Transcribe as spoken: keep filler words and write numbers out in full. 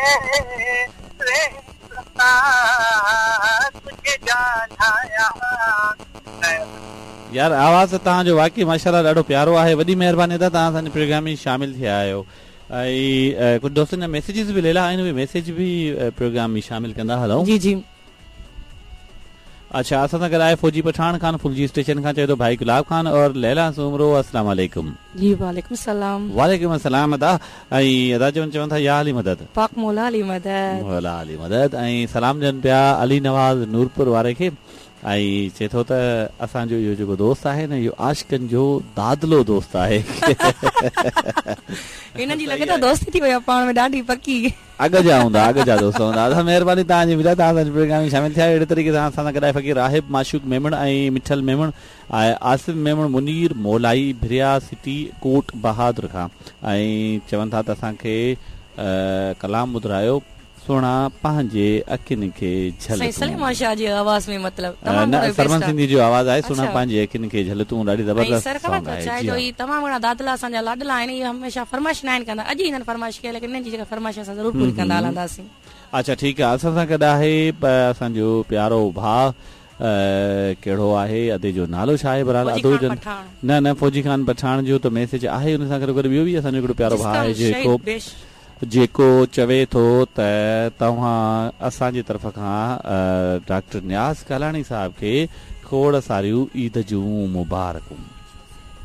यार आवाज़ तव्हांजो वाकई माशाल्लाह ॾाढो प्यारो आहे. वॾी महिरबानी तव्हां असांजे प्रोग्राम में शामिल थिया आहियो. ऐं कुझु दोस्तनि जा मैसेजिस बि लेला आहिनि, उहे मैसेज बि प्रोग्राम में शामिल कंदा. हलो जी जी. अच्छा, असां सां गॾु आहे फौजी पठान खान फुलजी स्टेशन खां, चए थो भाई गुलाब खान और लैला सुमरो. अस्सलाम वालेकुम. जी वालेकुम सलाम. वालेकुम अस्सलाम. अदा ऐं अदा चवनि चवनि था या अली मदद, पाक मौला अली मदद, मौला अली मदद. ऐं सलाम ॾियनि पिया अली नवाज़ नूरपुर वारे खे. ऐं चए थो त असांजो इहो जेको दोस्त आहे न, इहो आशिकनि जो दादलो दोस्त आहे. हिननि जी लॻे थो दोस्ती थी वई आहे पाण में ॾाढी पकी. अॻ जा हूंदा, अॻ जा दोस्त हूंदा. असां महिरबानी तव्हांजी मिला, तव्हां असांजे प्रोग्राम में शामिल थिया. अहिड़े तरीक़े सां असां सां गॾु फ़क़ीर राहिब माशूक मेमण ऐं मिठल मेमण, आसिफ मेमण, मुनीर मोलाई भिरिया सिटी कोट बहादुर खां. ऐं चवनि था त असांखे कलाम ॿुधायो सुहिणा पंहिंजे अखियुनि खे झलकूं. सलीमा शाह जी आवाज़ में मतलब सरमन सिंधी जो आवाज़ आहे. सुहिणा पंहिंजे अखियुनि खे झलकूं. ॾाढी ज़बरदस्त सॉन्ग आहे. जो ई तमामु घणा दादला असांजा लाडला आहिनि, इहे हमेशह फरमाइश न आहिनि कंदा. अॼु हिननि फरमाइश कई, लेकिन इन्हनि जी जेका फरमाइश असां ज़रूरु पूरी कंदा हलंदासीं. अच्छा ठीकु आहे. असां सां गॾु आहे असांजो प्यारो भाउ, कहिड़ो आहे, अदे जो नालो छा आहे? बरहाल अदो न न फौजी खान पठान जो त मैसेज आहे. हुन सां गॾु गॾु ॿियो बि असांजो हिकिड़ो प्यारो भाउ आहे जेको जेको चवे थो त तव्हां असांजे तरफ़ खां डॉक्टर नियाज़ कालाणी साहिब खे खोड़ सारियूं ईद जूं मुबारकूं.